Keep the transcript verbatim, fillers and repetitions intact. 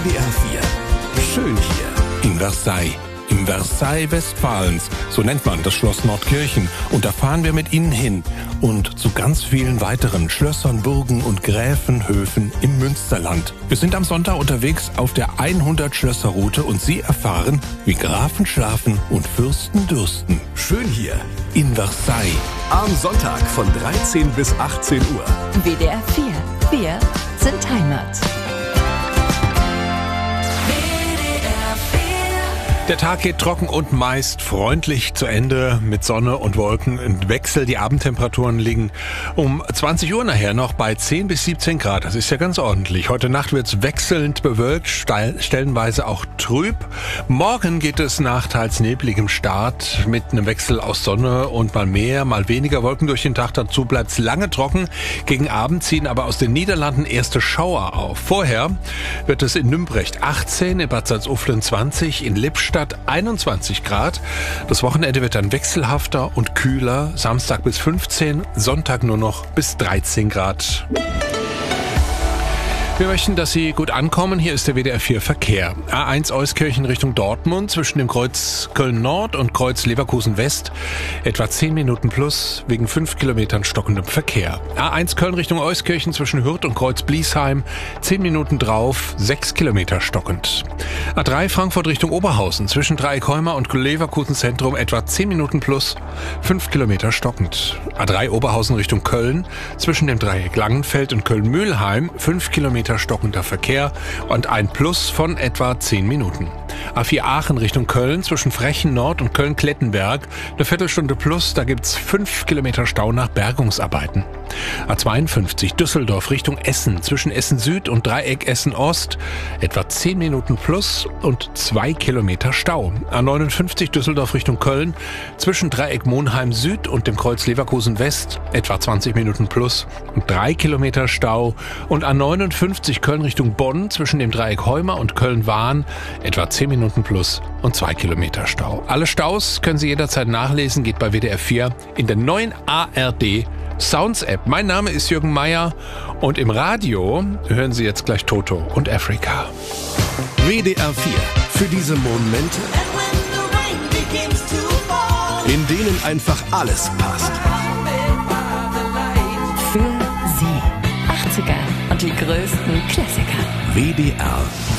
D R vier. Schön hier in Versailles. Im Versailles Westfalens, so nennt man das Schloss Nordkirchen. Und da fahren wir mit Ihnen hin. Und zu ganz vielen weiteren Schlössern, Burgen und Gräfenhöfen im Münsterland. Wir sind am Sonntag unterwegs auf der hundert Schlösser Route und Sie erfahren, wie Grafen schlafen und Fürsten dürsten. Schön hier in Versailles. Am Sonntag von dreizehn bis achtzehn Uhr. W D R vier. Wir sind Heimat. Der Tag geht trocken und meist freundlich zu Ende mit Sonne und Wolken im Wechsel. Die Abendtemperaturen liegen um zwanzig Uhr nachher noch bei zehn bis siebzehn Grad. Das ist ja ganz ordentlich. Heute Nacht wird es wechselnd bewölkt, stellenweise auch trüb. Morgen geht es nach teils nebligem Start mit einem Wechsel aus Sonne und mal mehr, mal weniger Wolken durch den Tag. Dazu bleibt es lange trocken. Gegen Abend ziehen aber aus den Niederlanden erste Schauer auf. Vorher wird es in Nümbrecht achtzehn, in Bad Salzuflen zwanzig, in Lippstadt einundzwanzig Grad. Das Wochenende wird dann wechselhafter und kühler. Samstag bis fünfzehn, Sonntag nur noch bis dreizehn Grad. Wir möchten, dass Sie gut ankommen. Hier ist der W D R vier Verkehr. A eins Euskirchen Richtung Dortmund zwischen dem Kreuz Köln Nord und Kreuz Leverkusen West. Etwa zehn Minuten plus wegen fünf Kilometern stockendem Verkehr. A eins Köln Richtung Euskirchen zwischen Hürth und Kreuz Bliesheim. zehn Minuten drauf, sechs Kilometer stockend. A drei Frankfurt Richtung Oberhausen zwischen Dreieck Heuma und Leverkusen Zentrum etwa zehn Minuten plus, fünf Kilometer stockend. A drei Oberhausen Richtung Köln zwischen dem Dreieck Langenfeld und Köln-Mühlheim fünf Kilometer stockender Verkehr und ein Plus von etwa zehn Minuten. A vier Aachen Richtung Köln zwischen Frechen Nord und Köln-Klettenberg eine Viertelstunde plus, da gibt's fünf Kilometer Stau nach Bergungsarbeiten. A zweiundfünfzig Düsseldorf Richtung Essen zwischen Essen Süd und Dreieck Essen Ost etwa zehn Minuten plus und zwei Kilometer Stau. A neunundfünfzig Düsseldorf Richtung Köln zwischen Dreieck Monheim Süd und dem Kreuz Leverkusen West etwa zwanzig Minuten plus und drei Kilometer Stau. Und A neunundfünfzig Köln Richtung Bonn zwischen dem Dreieck Heuma und Köln-Wahn etwa zehn Minuten plus und zwei Kilometer Stau. Alle Staus können Sie jederzeit nachlesen, geht bei W D R vier in der neuen A R D Sounds App. Mein Name ist Jürgen Meier und im Radio hören Sie jetzt gleich Toto und Afrika. W D R vier. Für diese Momente, in denen einfach alles passt. Für Sie. achtziger und die größten Klassiker. W D R